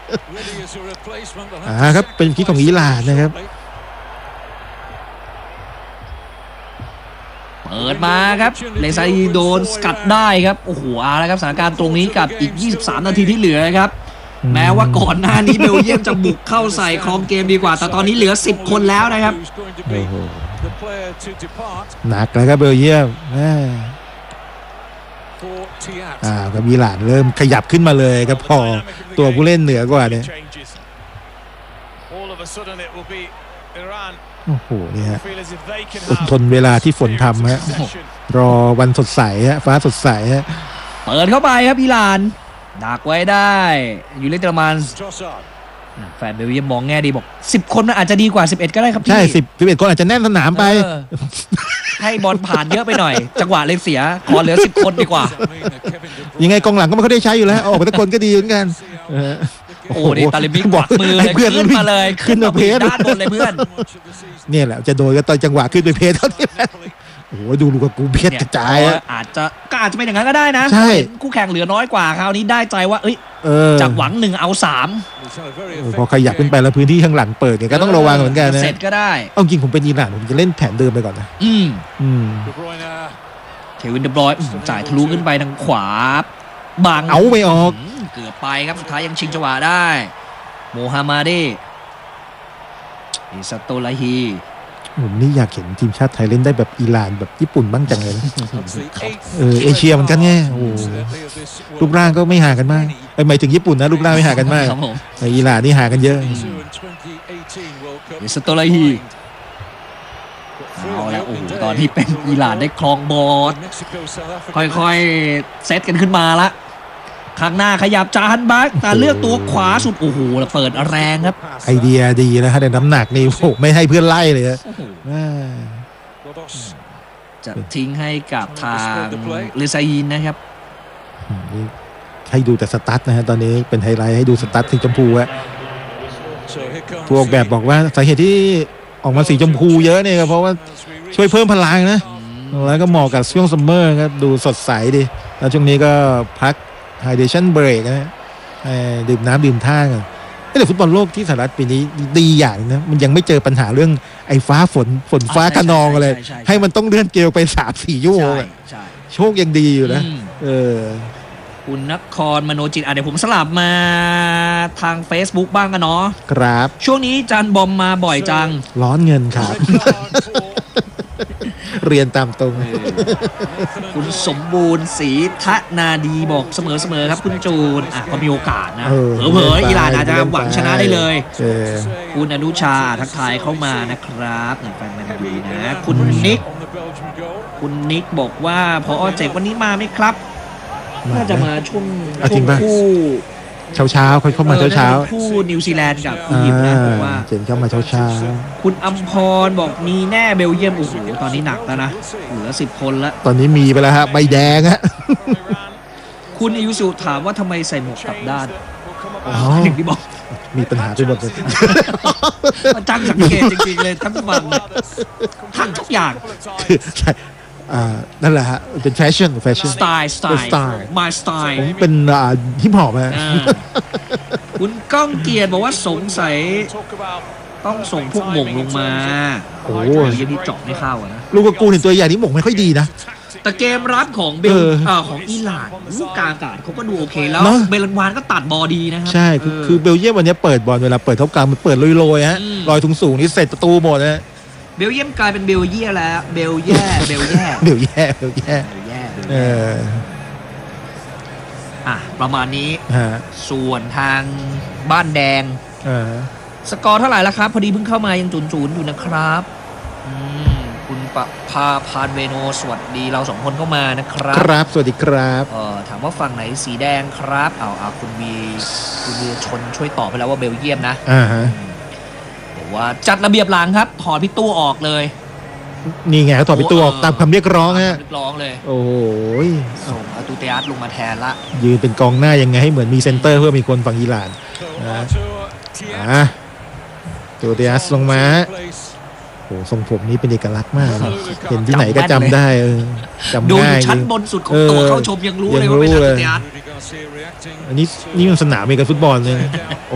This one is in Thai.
ครับเป็นคิกของอิหร่านนะครับเปิดมาครับเลซาอีโดนสกัดได้ครับโอ้โหแล้วครับสถานการณ์ตรงนี้กับอีก23นาทีที่เหลือครับแม้ว่าก่อนหน้านี้เบลเยียมจะบุกเข้าใส่ครองเกมดีกว่าแต่ตอนนี้เหลือ10คนแล้วนะครับหนักเลยครับเบลเยียมกับอิหร่านเริ่มขยับขึ้นมาเลยครับพอตัวผู้เล่นเหนือกว่าเนี่ยโอ้โหนี่ฮะทนเวลาที่ฝนทำฮะรอวันสดใสฮะฟ้าสดใสฮะเปิดเข้าไปครับอิหร่านดักไว้ได้อยู่เล่นประมาณแฟนเบลเยียมมองแง่ดีบอก10คนมันอาจจะดีกว่า11ก็ได้ครับพี่ใช่11คนอาจจะแน่นสนามไปให้บอลผ่านเยอะไปหน่อยจังหวะเลยเสียขอเหลือ10คนดีกว่ายังไงกองหลังก็ไม่ค่อยได้ใช้อยู่แล้วออกไปทุกคนก็ดีเหมือนกันโอ้ดิตาลิมิกบอกมือเลยขึ้นมาเลยขึ้นมาเพจด้านบนเลยเพื่อนเนี่ยแหละจะโดนก็ตอนจังหวะขึ้นไปเพจเท่านี้โอ้โหดูลูกกูเพชรกระจายอาจจะเป็นอย่างนั้นก็ได้นะใช่คู่แข่งเหลือน้อยกว่าคราวนี้ได้ใจว่าจากหวัง1เอา3 พอขยับขึ้นไปแล้วพื้นที่ข้างหลังเปิดเนี่ยก็ต้องระวังเหมือนกันนะเสร็จก็ได้เอาจริงผมเป็นอิหร่านผมจะเล่นแผนเดิมไปก่อนนะเควินเดบรอยน์จ่ายทะลุขึ้นไปทางขวาบังเอาไม่ออกเกือบไปครับสุดท้ายยังชิงจังหวะได้โมฮัมมัดีอิซาโตลาฮีผมนี่อยากเห็นทีมชาติไทยเล่นได้แบบอิหร่านแบบญี่ปุ่นบ้างจังเลยเอเชียเหมือนกันไงโอ้รูปร่างก็ไม่ห่างกันมากหมายถึงญี่ปุ่นนะรูปร่างไม่ห่างกันมากอิหร่านนี่ห่างกันเยอะอิซาโตลาฮีเอาละโอ้โหตอนที่เป็นอิหร่านได้ครองบอลค่อยๆเซตกันขึ้นมาละข้างหน้าขยับจาฮันบักแต่เลือกตัวขวาสุดโอ้โหเปิดแรงครับไอเดียดีนะฮะแต่น้ำหนักนี่โอ้ไม่ให้เพื่อนไล่เลยจะทิ้งให้กับทางเลซายินนะครับให้ดูแต่สตั๊ดนะฮะตอนนี้เป็นไฮไลท์ให้ดูสตั๊ดสีชมพูอะพวกแบบบอกว่าสาเหตุที่ออกมาสีชมพูเยอะเนี่ยเพราะว่าช่วยเพิ่มพลังนะแล้วก็เหมาะกับช่วงซัมเมอร์ครับดูสดใสดีแล้วช่วงนี้ก็พักhydration break นะดื่มน้ำดื่มท่ากันแต่ฟุตบอลโลกที่สหรัฐปีนี้ดีอย่างนะมันยังไม่เจอปัญหาเรื่องไอ้ฟ้าฝนฟ้าคะนองอะไรให้มันต้องเลื่อนเกมไป 3-4 ชั่วโมงโชคยังดีอยู่นะคุณนครมโนจิตเดี๋ยวผมสลับมาทาง Facebook บ้างกันเนาะครับช่วงนี้จันบอมมาบ่อยจังร้อนเงินครับเรียนตามตรงคุณสมบูรณ์ศรีทะนาดีบอกเสมอครับคุณจูนก็มีโอกาสนะเผลออิหร่านอาจจะหวังชนะได้เลยคุณอนุชาทักทายเข้ามานะครับแฟนมันดีนะคุณนิกบอกว่าพอเจกวันนี้มาไหมครับน่าจะมาช่วงคู่เช้าค่อยเข้ามาเช้าคู่นิวซีแลนด์กับอียิปต์นะผมว่าเจนเข้ามาเช้าคุณอัมพรบอกมีแน่เบลเยียมโอ้โหตอนนี้หนักแล้วนะเหลือ10 คนแล้วตอนนี้มีไปแล้วฮะใบแดงฮะคุณอิวสุถามว่าทำไมใส่หมวกกลับด้านอย่างที่บอกมีปัญหาไปหมดเลยมันจังสังเกตจริงๆเลยทั้งวันทั้งทุกอย่างนั่นแหละฮะเป็นแฟชั่นสไตล์ my style ผมเป็นฮิปฮอปฮะคุณก้องเกียรติบอกว่าสงสัยต้องส่งพวกหม่งลงมาโอ้ยยังที่เจาะไม่เข้านะลูกกูเห็นตัวใหญ่นี่หม่งไม่ค่อยดีนะแต่เกมรับของของอิหร่านลูกกลางอากาศเขาก็ดูโอเคแล้วเบลันวานก็ตัดบอลดีนะครับใช่คือเบลเยียมวันนี้เปิดบอลเวลาเปิดเท่ากลางมันเปิดลอยๆฮะลอยสูงๆนี่เสร็จประตูหมดนะเบลเยียมกลายเป็นเบลเยียแล้วเบลแย่ประมาณนี้ส่วนทางบ้านแดงสกอร์เท่าไหร่แล้วครับพอดีเพิ่งเข้ามายัง0-0อยู่นะครับคุณปภาพานเวโนสวัสดีเรา2คนเข้ามานะครับครับสวัสดีครับถามว่าฝั่งไหนสีแดงครับคุณวีชนช่วยตอบไปแล้วว่าเบลเยียมนะว่าจัดระเบียบหลังครับถอดพี่ตู้ออกเลยนี่ไงถอดพี่ตู้ออกตามคำเรียกร้องฮะร้องเลยโอ้ยส่งอาตูเตียสลงมาแทนละยืนเป็นกองหน้ายังไงให้เหมือนมีเซนเตอร์เพื่อมีคนฝั่งอิหร่านตูเตียสลงมาโอ้ทรงผมนี้เป็นเอกลักษณ์มากเห็นที่ไหนก็จำได้จำง่ายดูชั้นบนสุดของตัวเข้าชมยังรู้เลยว่าเป็นตูเตียสอันนี้มันสนามเมกาฟุตบอลเลย